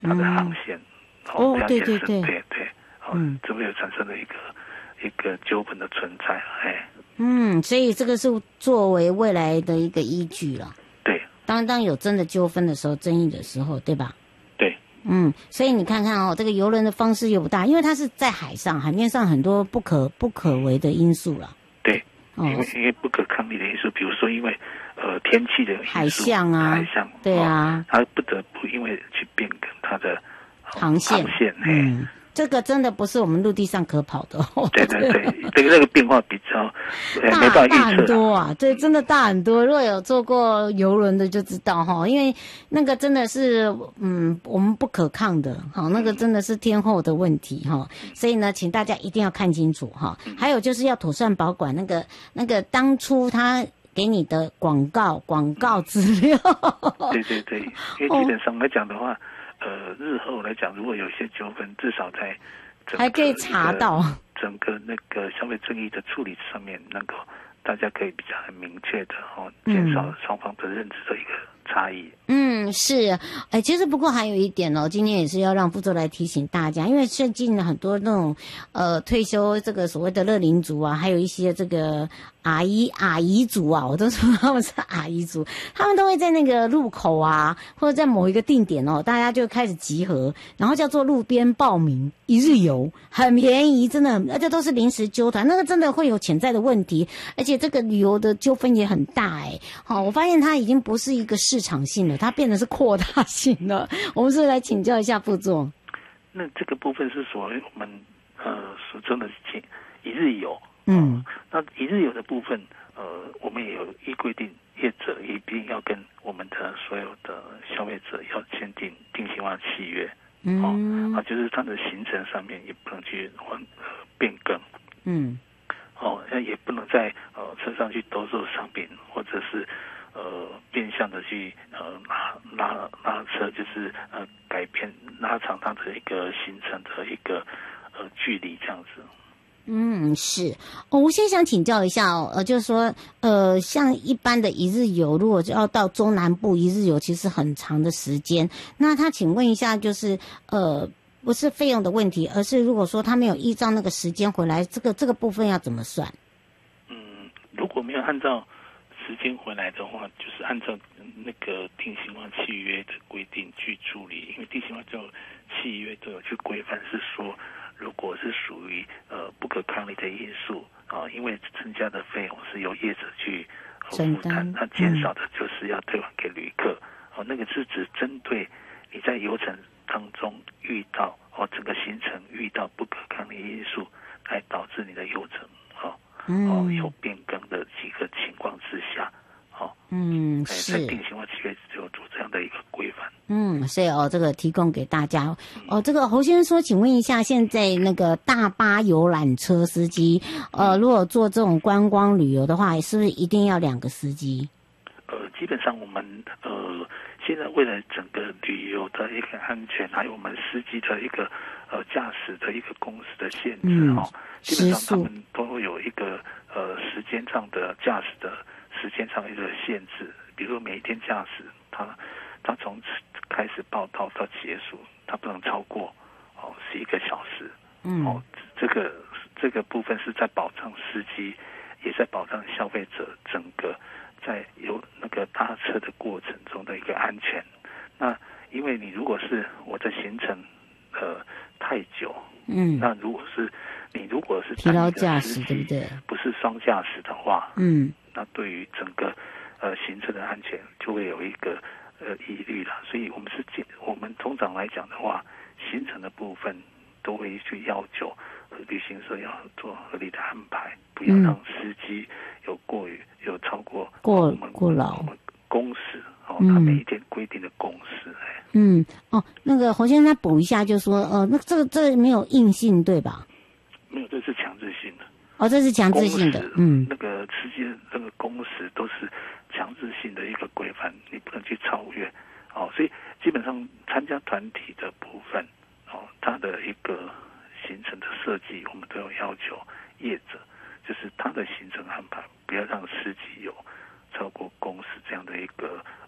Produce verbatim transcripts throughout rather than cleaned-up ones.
它的航线， 哦，对对对， 对对，哦，嗯，这边有产生了一个一个纠纷的存在，哎， 嗯，所以这个是作为未来的一个依据了。 对， 当当有真的纠纷的时候、争议的时候，对吧？ 对， 嗯，所以你看看哦，这个游轮的方式又不大，因为它是在海上，海面上很多不可不可为的因素了。 对，哦，因为因为不可抗力的因素，比如说因为呃天气的因素， 海象啊， 海象， 对啊， 它不得不因为去变更它的航线， 航线， 嗯。这个真的不是我们陆地上可跑的哦。 对对对，这个这个变化比较大没办法预测， 大很多啊，对，真的大很多。如果有坐过游轮的就知道哈，因为那个真的是嗯我们不可抗的，好，那个真的是天候的问题哈，所以呢，请大家一定要看清楚哈。还有就是要妥善保管那个那个当初他给你的广告广告资料。 对对对，因为基本上来讲的话。呃，日后来讲，如果有些纠纷，至少在还可以查到整个那个消费争议的处理上面，能够大家可以比较很明确的哦，减少双方的认知的一个差异。 嗯，是，哎，其实不过还有一点哦，今天也是要让副座来提醒大家，因为最近很多那种呃退休这个所谓的乐龄族啊，还有一些这个阿姨阿姨族啊，我都说他们是阿姨族，他们都会在那个路口啊，或者在某一个定点哦，大家就开始集合，然后叫做路边报名一日游，很便宜，真的，而且都是临时纠团，那个真的会有潜在的问题，而且这个旅游的纠纷也很大哎。好，我发现它已经不是一个市场性了，它变得是扩大性了。我们是来请教一下副座。 那这个部分是属于我们呃所称的一日游。 嗯， 那一日游的部分，呃，我们也有依规定，业者一定要跟我们的所有的消费者要签订定型化契约。 嗯， 哦，啊，就是它的行程上面也不能去换呃变更。 嗯， 哦，也不能在呃车上去兜售商品，或者是呃变相的去呃拉拉拉车，就是呃改变拉长它的一个行程的一个呃距离这样子。 嗯，是哦。我先想请教一下哦，呃，就是说，呃，像一般的一日游，如果要到中南部一日游，其实很长的时间。那他请问一下，就是呃，不是费用的问题，而是如果说他没有依照那个时间回来，这个这个部分要怎么算？ 嗯，如果没有按照时间回来的话，就是按照那个定型化契约的规定去处理，因为定型化这种契约都有去规范，是说。如果是属于呃不可抗力的因素啊、呃，因为增加的费用是由业者去、呃、负担，那减少的就是要退还给旅客。哦、呃，那个是指针对你在游程当中遇到哦整个行程遇到不可抗力因素，来导致你的游程哦哦有变更的几个情况之下。哦， 嗯，是。 在定型化契约就有做这样的一个规范。 嗯，所以哦，这个提供给大家哦。这个侯先生说，请问一下，现在那个大巴游览车司机，呃，如果做这种观光旅游的话，是不是一定要两个司机？ 呃，基本上我们呃，现在为了整个旅游的一个安全，还有我们司机的一个呃驾驶的一个工时的限制哦、嗯，基本上他们都会有一个呃时间上的驾驶的。时间上一个限制，比如说每一天驾驶，他他从开始报到到结束，他不能超过哦十一个小时。 嗯， 哦，这个这个部分是在保障司机，也在保障消费者整个在有那个搭车的过程中的一个安全。那因为你如果是我的行程呃太久， 嗯， 那如果是你如果是疲劳驾驶，对不对？ 不是双驾驶的话， 嗯。 那对于整个呃行车的安全就会有一个呃疑虑了，所以我们是我们通常来讲的话，行程的部分都会去要求旅行社要做合理的安排，不要让司机有过于有超过过我们过劳我们工时哦，他每一天规定的工时。哎， 嗯，哦，那个侯先生再补一下，就说呃，那这个这没有硬性对吧？ 没有，这是强制性的。 哦，这是强制性的，嗯， 那个司机的那个工时都是强制性的一个规范，你不能去超越，哦，所以基本上参加团体的部分，哦，它的一个行程的设计，我们都有要求业者，就是他的行程安排不要让司机有超过工时这样的一个呃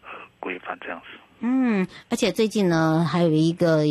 规范这样子。 嗯，而且最近呢，还有一个